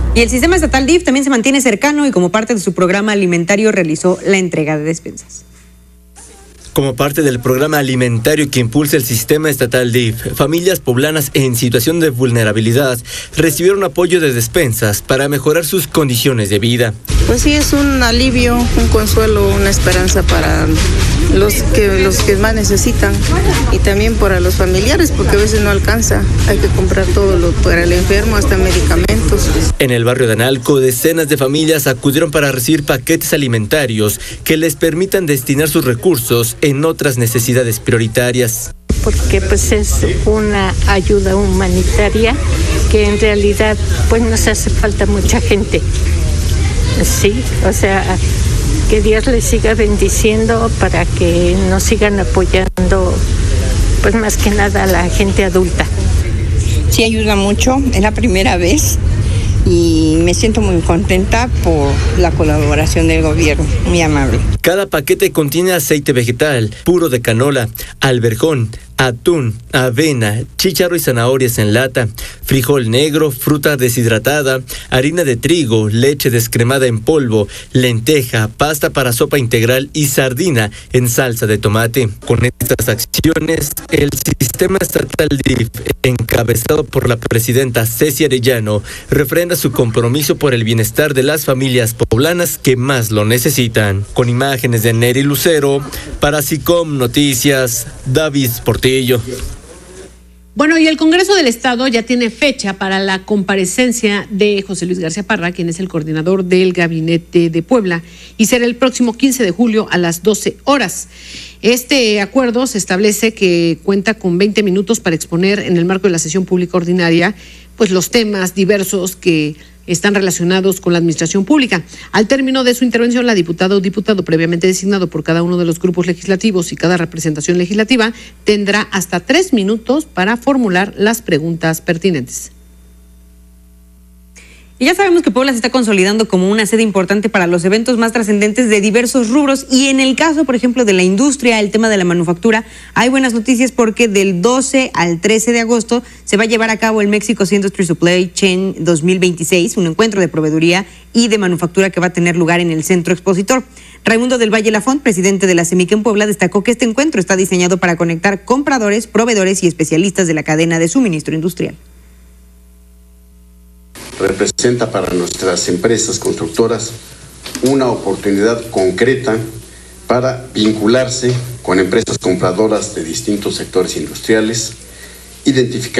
Y el sistema estatal DIF también se mantiene cercano y como parte de su programa alimentario realizó la entrega de despensas. Como parte del programa alimentario que impulsa el sistema estatal DIF, familias poblanas en situación de vulnerabilidad recibieron apoyo de despensas para mejorar sus condiciones de vida. Pues sí, es un alivio, un consuelo, una esperanza para los que más necesitan y también para los familiares, porque a veces no alcanza, hay que comprar todo para el enfermo, hasta medicamentos. En el barrio de Analco, decenas de familias acudieron para recibir paquetes alimentarios que les permitan destinar sus recursos en otras necesidades prioritarias. Porque pues es una ayuda humanitaria que en realidad pues nos hace falta mucha gente. Sí, o sea, que Dios les siga bendiciendo para que nos sigan apoyando, pues más que nada a la gente adulta. Sí ayuda mucho, es la primera vez y me siento muy contenta por la colaboración del gobierno, muy amable. Cada paquete contiene aceite vegetal, puro de canola, alberjón, atún, avena, chícharo y zanahorias en lata, frijol negro, fruta deshidratada, harina de trigo, leche descremada en polvo, lenteja, pasta para sopa integral y sardina en salsa de tomate. Con estas acciones, el sistema estatal DIF, encabezado por la presidenta Ceci Arellano, refrenda su compromiso por el bienestar de las familias poblanas que más lo necesitan. Con imágenes de Neri Lucero, para SICOM Noticias, David Portillo. Bueno, y el Congreso del Estado ya tiene fecha para la comparecencia de José Luis García Parra, quien es el coordinador del Gabinete de Puebla, y será el próximo 15 de julio a las 12 horas. Este acuerdo se establece que cuenta con 20 minutos para exponer en el marco de la sesión pública ordinaria, pues los temas diversos que están relacionados con la administración pública. Al término de su intervención, la diputada o diputado previamente designado por cada uno de los grupos legislativos y cada representación legislativa tendrá hasta 3 minutos para formular las preguntas pertinentes. Y ya sabemos que Puebla se está consolidando como una sede importante para los eventos más trascendentes de diversos rubros y en el caso, por ejemplo, de la industria, el tema de la manufactura, hay buenas noticias porque del 12 al 13 de agosto se va a llevar a cabo el Mexico's Industry Supply Chain 2026, un encuentro de proveeduría y de manufactura que va a tener lugar en el Centro Expositor. Raimundo del Valle Lafont, presidente de la CEMIC en Puebla, destacó que este encuentro está diseñado para conectar compradores, proveedores y especialistas de la cadena de suministro industrial. Representa para nuestras empresas constructoras una oportunidad concreta para vincularse con empresas compradoras de distintos sectores industriales, identificar